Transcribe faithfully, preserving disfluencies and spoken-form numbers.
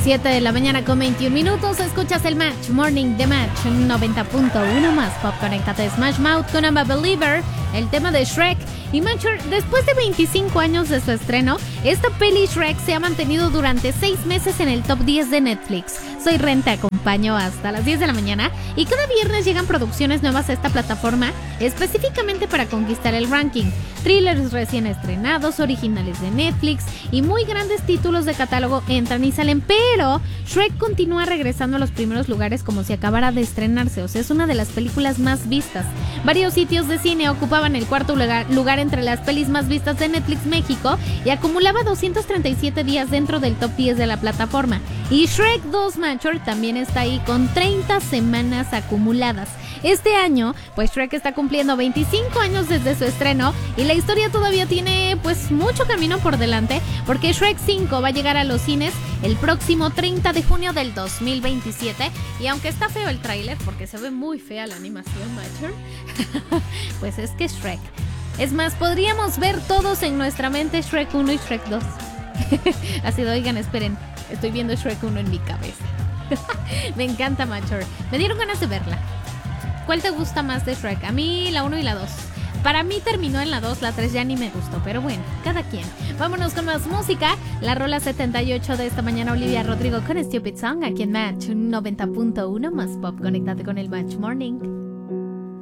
siete de la mañana con veintiún minutos. Escuchas el Match Morning de Match noventa punto uno más Pop. Conéctate Smash Mouth con I'm a Believer, el tema de Shrek. Y Matcher, después de veinticinco años de su estreno, esta peli Shrek se ha mantenido durante seis meses en el top diez de Netflix. Soy Ren, te acompaño hasta las diez de la mañana y cada viernes llegan producciones nuevas a esta plataforma específicamente para conquistar el ranking. Thrillers recién estrenados, originales de Netflix y muy grandes títulos de catálogo entran y salen, pero Shrek continúa regresando a los primeros lugares como si acabara de estrenarse, o sea, es una de las películas más vistas. Varios sitios de cine ocupaban el cuarto lugar, lugar entre las pelis más vistas de Netflix México y acumulaba doscientos treinta y siete días dentro del top diez de la plataforma. Y Shrek dos Mature también está ahí con treinta semanas acumuladas. Este año, pues Shrek está cumpliendo veinticinco años desde su estreno y la historia todavía tiene pues mucho camino por delante, porque Shrek cinco va a llegar a los cines el próximo treinta de junio del dos mil veintisiete. Y aunque está feo el tráiler, porque se ve muy fea la animación, Mature, pues es que es Shrek. Es más, podríamos ver todos en nuestra mente Shrek uno y Shrek dos. Así de, oigan, esperen, estoy viendo Shrek uno en mi cabeza. Me encanta, Mature. Me dieron ganas de verla. ¿Cuál te gusta más de Shrek? A mí la uno y la dos. Para mí terminó en la dos, la tres ya ni me gustó, pero bueno, cada quien. Vámonos con más música. La rola setenta y ocho de esta mañana, Olivia Rodrigo con Stupid Song, aquí en Match noventa punto uno más Pop. Conéctate con el Match Morning.